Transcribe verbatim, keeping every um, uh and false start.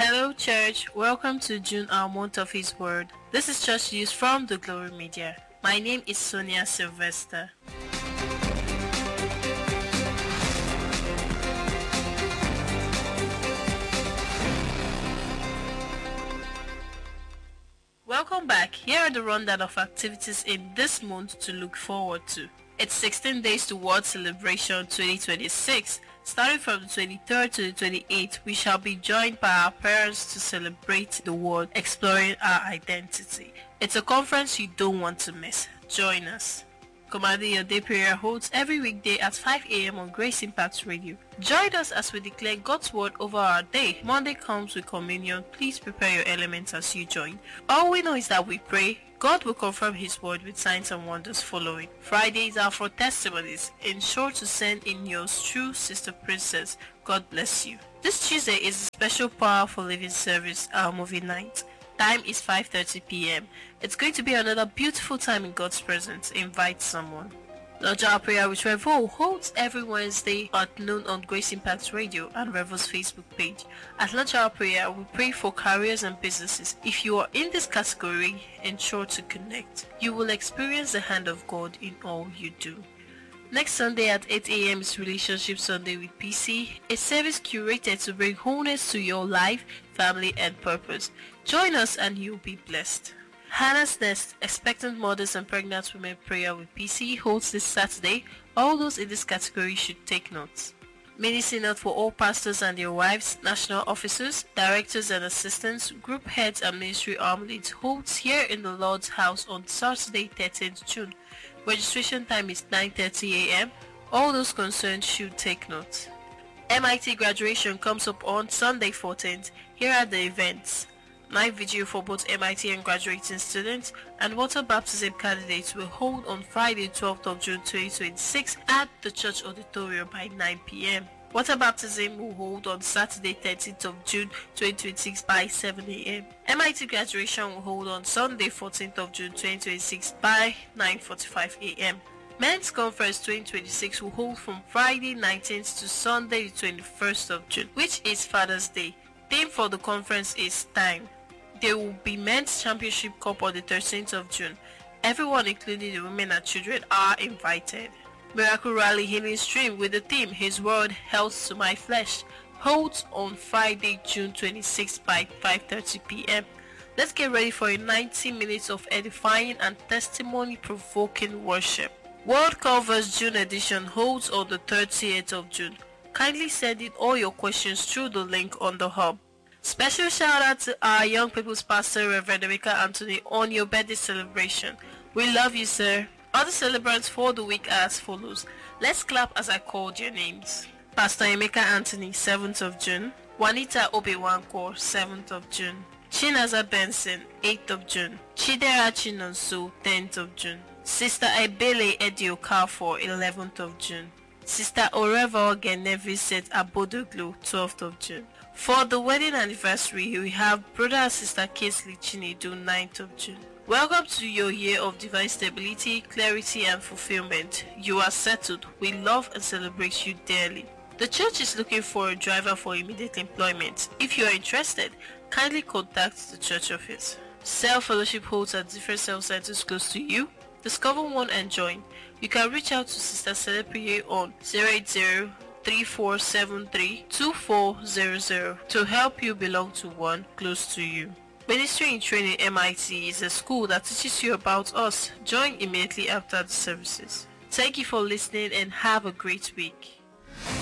Hello church, welcome to June, our month of His Word. This is Church News from the Glory Media. My name is Sonia Sylvester. Welcome back. Here are the rundown of activities in this month to look forward to. It's sixteen days to World Celebration twenty twenty-six. Starting from the twenty-third to the twenty-eighth, we shall be joined by our parents to celebrate the world, exploring our identity. It's a conference you don't want to miss. Join us. Commanding Your Day prayer holds every weekday at five a.m. on Grace Impact Radio. Join us as we declare God's word over our day. Monday comes with communion. Please prepare your elements as you join. All we know is that we pray, God will confirm His word with signs and wonders following. Fridays are for testimonies. Ensure to send in yours true, Sister Princess. God bless you. This Tuesday is a special Power for Living service, our movie night. Time is five thirty p.m. It's going to be another beautiful time in God's presence. Invite someone. Lodge Our Prayer with Revo holds every Wednesday at noon on Grace Impact Radio and Revo's Facebook page. At Lodge Our Prayer, we pray for careers and businesses. If you are in this category, ensure to connect. You will experience the hand of God in all you do. Next Sunday at eight a.m. is Relationship Sunday with P C, a service curated to bring wholeness to your life, family and purpose. Join us and you'll be blessed. Hannah's Nest, Expectant Mothers and Pregnant Women Prayer with P C holds this Saturday. All those in this category should take notes. Mini Synod for all pastors and their wives, national officers, directors and assistants, group heads and ministry arm leads holds here in the Lord's House on Saturday thirteenth June. Registration time is nine thirty a.m. All those concerned should take note. M I T graduation comes up on Sunday fourteenth. Here are the events. Night vigil for both M I T and graduating students and water baptism candidates will hold on Friday twelfth of June twenty twenty-six at the church auditorium by nine p.m. Water baptism will hold on Saturday thirteenth of June twenty twenty-six by seven a.m. M I T graduation will hold on Sunday fourteenth of June twenty twenty-six by nine forty-five a.m. Men's Conference twenty twenty-six will hold from Friday nineteenth to Sunday the twenty-first of June, which is Father's Day. Theme for the conference is Time. There will be Men's Championship Cup on the thirteenth of June. Everyone, including the women and children, are invited. Miracle Rally Healing Stream with the theme His Word, Health to My Flesh holds on Friday, June twenty-sixth by five thirty p.m. Let's get ready for a ninety minutes of edifying and testimony-provoking worship. World Covers June edition holds on the thirtieth of June. Kindly send in all your questions through the link on the hub. Special shout out to our young people's pastor, Reverend Emeka Anthony, on your birthday celebration. We love you, sir. Other celebrants for the week are as follows. Let's clap as I called your names. Pastor Emeka Anthony, seventh of June. Juanita Obewanko, seventh of June. Chinaza Benson, eighth of June. Chidera Chinonso, tenth of June. Sister Ibele Edio Kafor, eleventh of June. Sister Oreva Geneviset Abodoglu, twelfth of June. For the wedding anniversary, we have Brother and Sister Kingsley Chinedu, ninth of June. Welcome to your year of divine stability, clarity and fulfillment. You are settled. We love and celebrate you dearly. The church is looking for a driver for immediate employment. If you are interested, kindly contact the church office. Cell fellowship holds at different cell centers close to you. Discover one and join. You can reach out to Sister Celepriye on zero eight zero, three four seven three, two four zero zero to help you belong to one close to you. Ministry in Training M I T is a school that teaches you about us. Join immediately after the services. Thank you for listening and have a great week.